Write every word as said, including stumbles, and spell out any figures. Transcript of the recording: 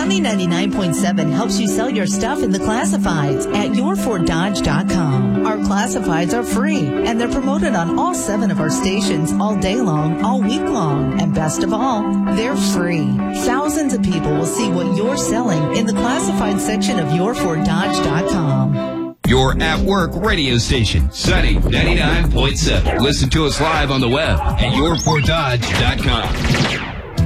Sunny ninety-nine point seven helps you sell your stuff in the classifieds at your ford dodge dot com. Our classifieds are free, and they're promoted on all seven of our stations all day long, all week long. And best of all, they're free. Thousands of people will see what you're selling in the classified section of your ford dodge dot com. Your at-work radio station, Sunny ninety-nine point seven. Listen to us live on the web at your ford dodge dot com.